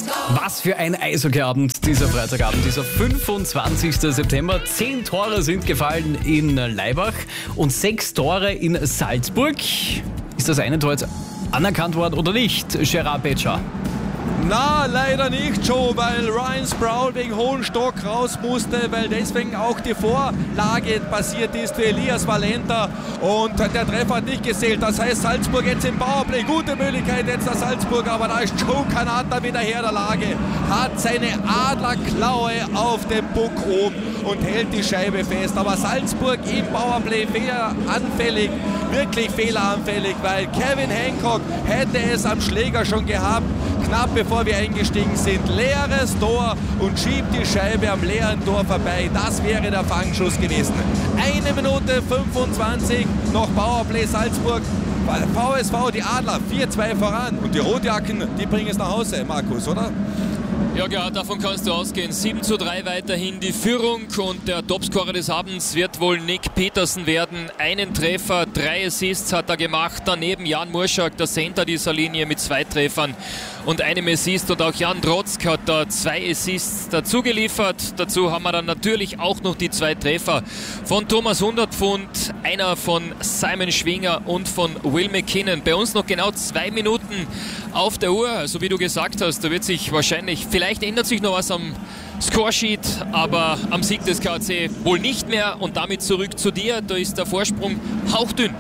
Was für ein Eishockeyabend dieser Freitagabend, dieser 25. September. 10 Tore sind gefallen in Laibach und 6 Tore in Salzburg. Ist das eine Tor jetzt anerkannt worden oder nicht, Gerard Betscher? Na, leider nicht, Joe, weil Ryan Sproul wegen hohen Stock raus musste, weil deswegen auch die Vorlage passiert ist für Elias Valenta und der Treffer hat nicht gezählt. Das heißt, Salzburg jetzt im Powerplay, gute Möglichkeit jetzt der Salzburg, aber da ist Joe Canata wieder her der Lage, hat seine Adlerklaue auf dem Puck oben und hält die Scheibe fest. Aber Salzburg im Powerplay fehleranfällig, wirklich fehleranfällig, weil Kevin Hancock hätte es am Schläger schon gehabt, knapp bevor wir eingestiegen sind. Leeres Tor und schiebt die Scheibe am leeren Tor vorbei. Das wäre der Fangschuss gewesen. 1 Minute 25, noch Powerplay Salzburg. VSV, die Adler, 4-2 voran. Und die Rotjacken, die bringen es nach Hause, Markus, oder? Ja, Gerhard, davon kannst du ausgehen. 7:3 weiterhin die Führung und der Topscorer des Abends wird wohl Nick Peterson werden. Einen Treffer, 3 Assists hat er gemacht. Daneben Jan Murschak, der Center dieser Linie mit 2 Treffern und einem Assist. Und auch Jan Trotzk hat da 2 Assists dazu geliefert. Dazu haben wir dann natürlich auch noch die 2 Treffer von Thomas Hundertpfund, einer von Simon Schwinger und von Will McKinnon. Bei uns noch genau 2 Minuten auf der Uhr. Also wie du gesagt hast, da wird sich wahrscheinlich, vielleicht ändert sich noch was am Scoresheet, aber am Sieg des KAC wohl nicht mehr. Und damit zurück zu dir, da ist der Vorsprung hauchdünn.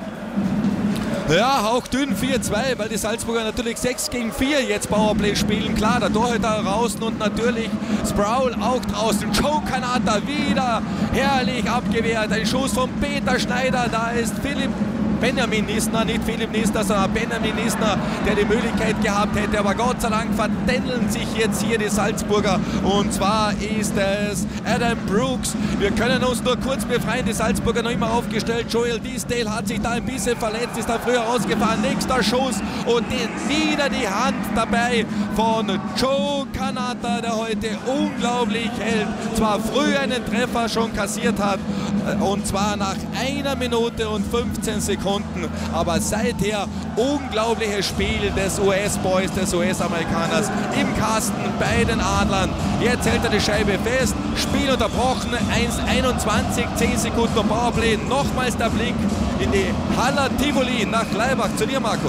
Ja, hauchdünn 4-2, weil die Salzburger natürlich 6-4 jetzt Powerplay spielen. Klar, der Torhüter draußen und natürlich Sproul auch draußen. Joe Canata wieder herrlich abgewehrt. Ein Schuss von Peter Schneider, da ist Benjamin Nisner, nicht Philipp Nisner, sondern Benjamin Nisner, der die Möglichkeit gehabt hätte. Aber Gott sei Dank vertändeln sich jetzt hier die Salzburger. Und zwar ist es Adam Brooks. Wir können uns nur kurz befreien. Die Salzburger noch immer aufgestellt. Joel Diesdale hat sich da ein bisschen verletzt, ist da früher rausgefahren. Nächster Schuss und wieder die Hand dabei von Joe Canata, der heute unglaublich hält. Zwar früh einen Treffer schon kassiert hat, und zwar nach 1 Minute und 15 Sekunden. Aber seither unglaubliches Spiel des US-Boys, des US-Amerikaners im Kasten bei den Adlern. Jetzt hält er die Scheibe fest, Spiel unterbrochen, 1:21, 10 Sekunden noch Powerplay. Nochmals der Blick in die Haller Tivoli nach Laibach. Zu dir, Markus.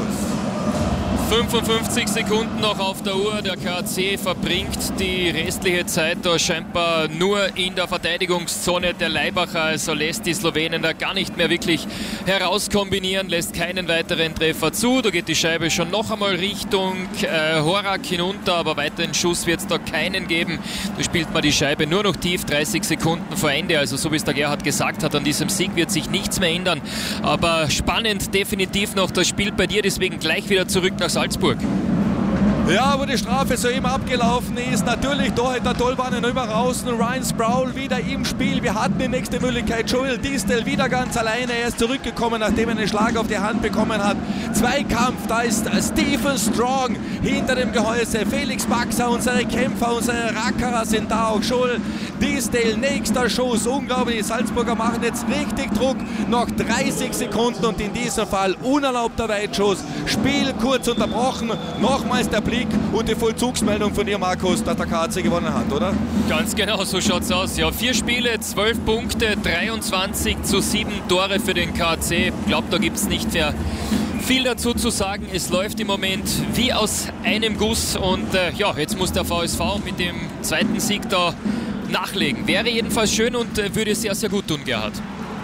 55 Sekunden noch auf der Uhr. Der KAC verbringt die restliche Zeit da scheinbar nur in der Verteidigungszone der Laibacher. Also lässt die Slowenen da gar nicht mehr wirklich herauskombinieren, lässt keinen weiteren Treffer zu. Da geht die Scheibe schon noch einmal Richtung Horak hinunter, aber weiteren Schuss wird es da keinen geben. Da spielt man die Scheibe nur noch tief, 30 Sekunden vor Ende. Also so wie es der Gerhard gesagt hat, an diesem Sieg wird sich nichts mehr ändern. Aber spannend definitiv noch das Spiel bei dir, deswegen gleich wieder zurück nach Salzburg. Ja, wo die Strafe soeben abgelaufen ist, natürlich Torhüter Tolbanen über außen, Ryan Sproul wieder im Spiel. Wir hatten die nächste Möglichkeit, Joel Diesdale wieder ganz alleine, er ist zurückgekommen, nachdem er einen Schlag auf die Hand bekommen hat. Zweikampf, da ist Stephen Strong hinter dem Gehäuse, Felix Baxer, unsere Kämpfer, unsere Rackerer sind da, auch Joel Diesdale, nächster Schuss, unglaublich, die Salzburger machen jetzt richtig Druck, noch 30 Sekunden und in diesem Fall unerlaubter Weitschuss, Spiel kurz unterbrochen, nochmals der Blick und die Vollzugsmeldung von dir, Markus, dass der KAC gewonnen hat, oder? Ganz genau, so schaut's aus. Ja, 4 Spiele, 12 Punkte, 23:7 Tore für den KAC. Ich glaube, da gibt es nicht mehr viel dazu zu sagen. Es läuft im Moment wie aus einem Guss und ja, jetzt muss der VSV mit dem zweiten Sieg da nachlegen. Wäre jedenfalls schön und würde sehr, sehr gut tun, Gerhard.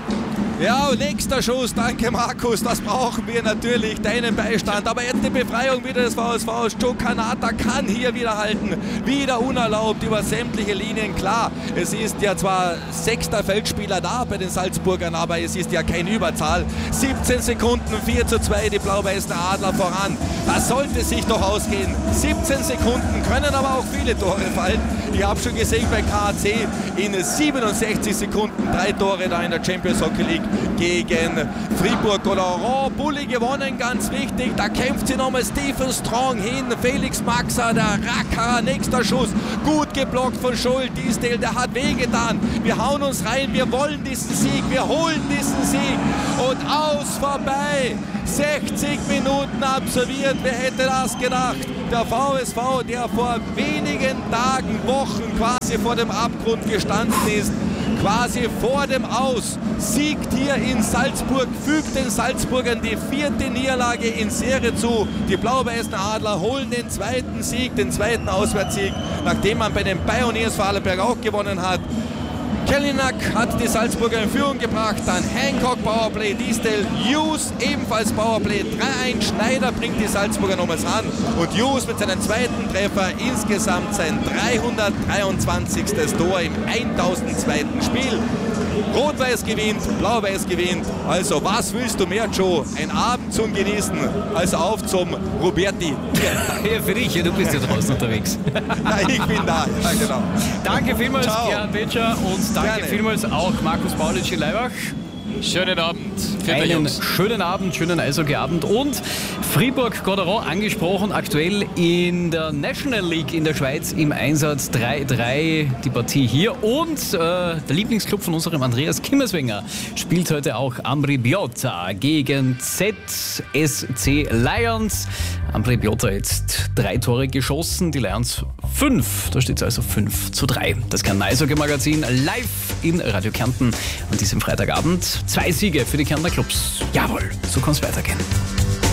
Ja, nächster Schuss, danke Markus, das brauchen wir natürlich, deinen Beistand. Aber jetzt die Befreiung wieder des VSV. Joe Canata kann hier wieder halten, wieder unerlaubt über sämtliche Linien. Klar, es ist ja zwar 6. Feldspieler da bei den Salzburgern, aber es ist ja keine Überzahl. 17 Sekunden, 4:2, die blau-weißen Adler voran. Das sollte sich doch ausgehen. 17 Sekunden, können aber auch viele Tore fallen. Ich habe schon gesehen bei KAC in 67 Sekunden 3 Tore da in der Champions Hockey League gegen Fribourg oder Rouen. Bulli gewonnen, ganz wichtig. Da kämpft sie nochmal Stephen Strong hin. Felix Maxer, der Rackerer, nächster Schuss. Gut geblockt von Joel Diesdale, der hat wehgetan. Wir hauen uns rein, wir wollen diesen Sieg, wir holen diesen Sieg. Und aus vorbei. 60 Minuten absolviert, wer hätte das gedacht? Der VSV, der vor wenigen Tagen, Wochen quasi vor dem Abgrund gestanden ist, quasi vor dem Aus, siegt hier in Salzburg, fügt den Salzburgern die 4. Niederlage in Serie zu. Die blau-weißen Adler holen den zweiten Sieg, den zweiten Auswärtssieg, nachdem man bei den Pioneers Vorarlberg auch gewonnen hat. Kellinak hat die Salzburger in Führung gebracht, dann Hancock Powerplay, Diestel, Hughes ebenfalls Powerplay 3-1, Schneider bringt die Salzburger nochmals an und Hughes mit seinem zweiten Treffer insgesamt sein 323. Tor im 1002. Spiel. Rot-Weiß gewinnt, Blau-Weiß gewinnt. Also was willst du mehr, Joe? Ein Abend zum Genießen. Also auf zum Roberti. Ja, für dich, du bist ja draußen unterwegs. Ja, ich bin da, ja genau. Danke vielmals, Ciao. Gerhard Betscher, und danke Gerne. vielmals auch Markus Paulitsch in Leibach. Schönen Abend für die Einen Jungs. schönen Abend, schönen Eishockeyabend und Fribourg-Gotteron angesprochen, aktuell in der National League in der Schweiz im Einsatz 3-3 die Partie hier und der Lieblingsclub von unserem Andreas Kimmerswenger spielt heute auch Ambri Piotta gegen ZSC Lions. Ambri Piotta jetzt 3 Tore geschossen, die Lions 5, da steht es also 5-3. Das kann Eishockey-Magazin live in Radio Kärnten an diesem Freitagabend. 2 Siege für die Kärntner Clubs. Jawohl, so kann es weitergehen.